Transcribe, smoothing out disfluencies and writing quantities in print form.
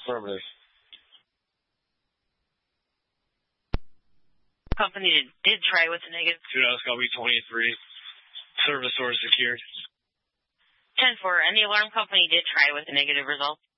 Affirmative. Company did try with a negative. 2 Oscar 23. Service source secured. 10-4. Any alarm company did try with a negative result.